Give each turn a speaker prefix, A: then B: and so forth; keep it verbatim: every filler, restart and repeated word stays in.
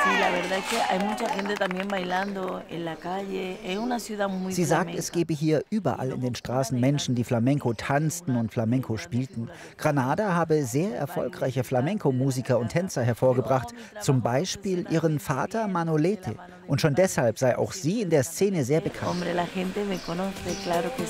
A: Sie sagt, es gebe hier überall in den Straßen Menschen, die Flamenco tanzten und Flamenco spielten. Granada habe sehr erfolgreiche Flamenco-Musiker und Tänzer hervorgebracht, zum Beispiel ihren Vater Manolete. Und schon deshalb sei auch sie in der Szene sehr bekannt.